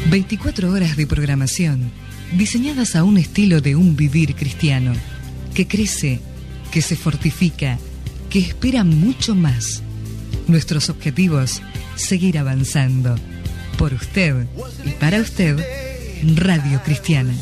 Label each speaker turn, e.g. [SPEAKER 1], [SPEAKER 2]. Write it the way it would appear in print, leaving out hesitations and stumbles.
[SPEAKER 1] 24 horas de programación diseñadas a un estilo de un vivir cristiano que crece, que se fortifica, que espera mucho más. Nuestros objetivos, seguir avanzando. Por usted y para usted, Radio Cristiana.